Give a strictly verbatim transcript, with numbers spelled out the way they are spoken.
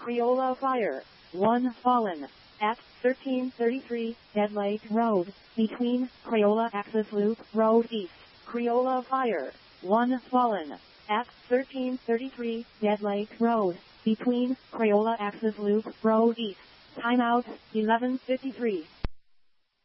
Crayola Fire. one fallen. At thirteen thirty-three Dead Lake Road, between Crayola Access Loop Road East. Crayola Fire. one fallen. At thirteen thirty-three Dead Lake Road, between Crayola Access Loop Road East. Timeout, eleven fifty-three.